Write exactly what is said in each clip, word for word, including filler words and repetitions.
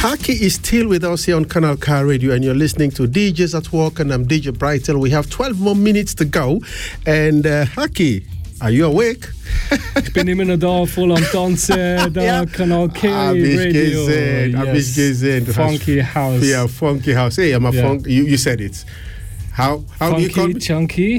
Haki is still with us here on Canal K Radio, and you're listening to D Js at Work, and I'm D J Brightel. We have twelve more minutes to go. And uh, Haki, are you awake? Ich bin immer noch da, voll am Tanzen, da, ja. Kanal K hab ich Radio. Gesehen, yes. Hab ich gesehen. Funky hast, House. Yeah, Funky House. Hey, I'm a yeah. funk. You, you said it. How how funky, do you call me? Chunky.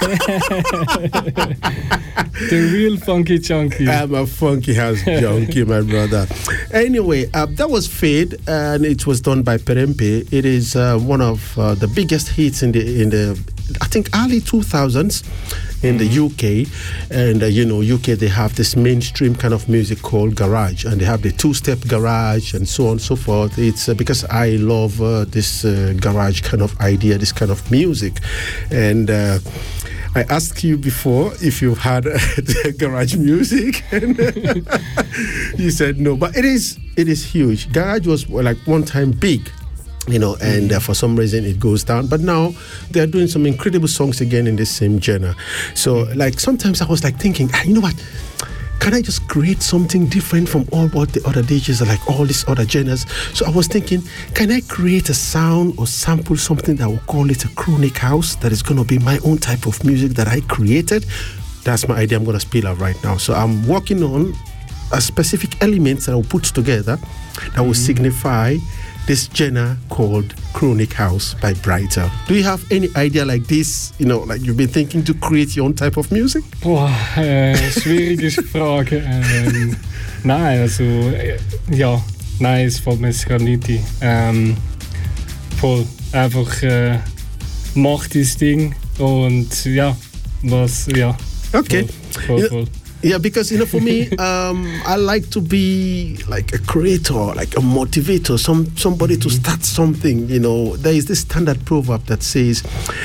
The real Funky Chunky. I'm a Funky House junkie, my brother. Anyway, uh, that was Fade, and it was done by Perempe. It is uh, one of uh, the biggest hits in the in the I think early two thousands in the U K. And uh, you know, U K, they have this mainstream kind of music called garage, and they have the two-step garage and so on and so forth. It's uh, because I love uh, this uh, garage kind of idea, this kind of music. And uh, I asked you before if you've had uh, garage music, and you said no. But it is it is huge. Garage was like one time big, you know, and uh, for some reason it goes down. But now they're doing some incredible songs again in the same genre. So like sometimes I was like thinking, ah, you know what? Can I just create something different from all what the other D Js are, like all these other genres? So I was thinking, can I create a sound or sample something that will call it a chronic house that is going to be my own type of music that I created? That's my idea I'm going to spill out right now. So I'm working on a specific elements that I'll put together that will mm-hmm. signify this genre called Chronic House by Brightel. Do you have any idea like this, you know, like you've been thinking to create your own type of music? Boah, äh, schwierige Frage. Ähm, nein, also, äh, ja, nein, es fällt mir jetzt gerade nicht ein. Ähm, voll, einfach äh, mach das Ding und ja, was, ja. Okay. Voll, voll, voll. Yeah, because, you know, for me, um, I like to be like a creator, like a motivator, some somebody mm-hmm. to start something, you know. There is this standard proverb that says,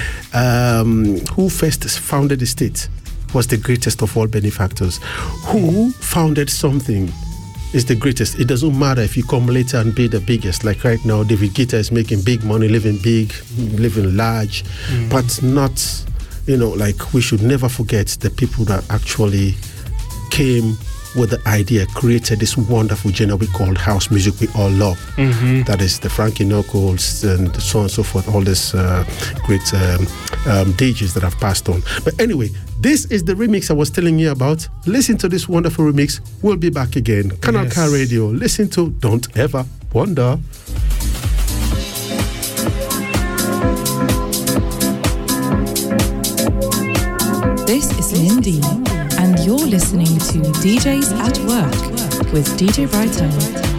um, who first founded the state was the greatest of all benefactors. Who founded something is the greatest. It doesn't matter if you come later and be the biggest. Like right now, David Guetta is making big money, living big, living large, mm-hmm. but not, you know, like we should never forget the people that actually came with the idea, created this wonderful genre we call house music we all love. Mm-hmm. That is the Frankie Knuckles and so on and so forth, all these uh, great um, um, D Js that have passed on. But anyway, this is the remix I was telling you about. Listen to this wonderful remix. We'll be back again. Canal K yes. Radio. Listen to Don't Ever Wonder. This is Lindy, and you're listening to D Js at Work with D J Brightel.